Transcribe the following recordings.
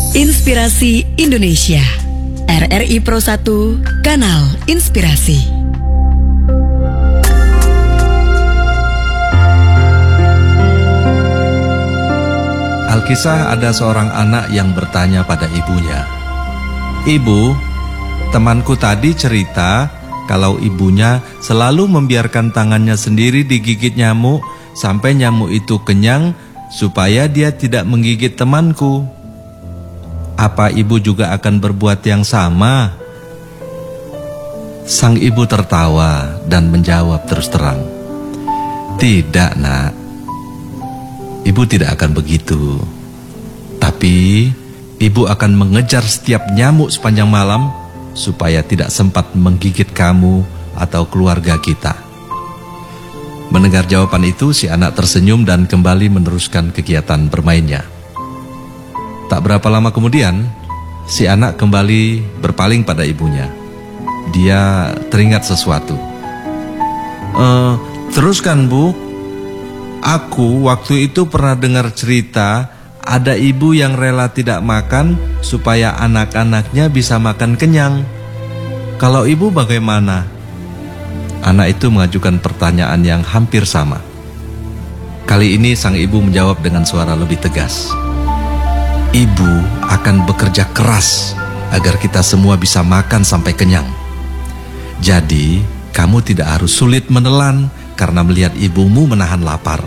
Inspirasi Indonesia. RRI Pro 1, Kanal Inspirasi. Alkisah ada seorang anak yang bertanya pada ibunya, "Ibu, temanku tadi cerita kalau ibunya selalu membiarkan tangannya sendiri digigit nyamuk sampai nyamuk itu kenyang supaya dia tidak menggigit temanku. Apa ibu juga akan berbuat yang sama?" Sang ibu tertawa dan menjawab terus terang, "Tidak, Nak. Ibu tidak akan begitu. Tapi ibu akan mengejar setiap nyamuk sepanjang malam supaya tidak sempat menggigit kamu atau keluarga kita." Mendengar jawaban itu, si anak tersenyum dan kembali meneruskan kegiatan bermainnya. Tak berapa lama kemudian, si anak kembali berpaling pada ibunya. Dia teringat sesuatu. Teruskan, Bu. Aku waktu itu pernah dengar cerita ada ibu yang rela tidak makan supaya anak-anaknya bisa makan kenyang. Kalau ibu bagaimana?" Anak itu mengajukan pertanyaan yang hampir sama. Kali ini sang ibu menjawab dengan suara lebih tegas. "Ibu akan bekerja keras agar kita semua bisa makan sampai kenyang. Jadi, kamu tidak harus sulit menelan karena melihat ibumu menahan lapar."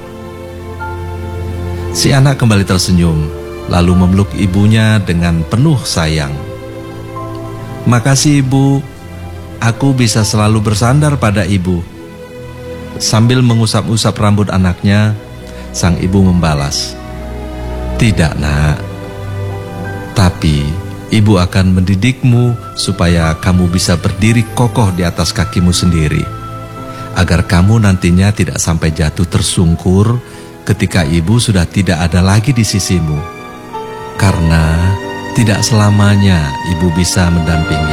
Si anak kembali tersenyum, lalu memeluk ibunya dengan penuh sayang. "Makasih, Ibu. Aku bisa selalu bersandar pada ibu." Sambil mengusap-usap rambut anaknya, sang ibu membalas, "Tidak, Nak. Tapi ibu akan mendidikmu supaya kamu bisa berdiri kokoh di atas kakimu sendiri, agar kamu nantinya tidak sampai jatuh tersungkur ketika ibu sudah tidak ada lagi di sisimu. Karena tidak selamanya ibu bisa mendampingi."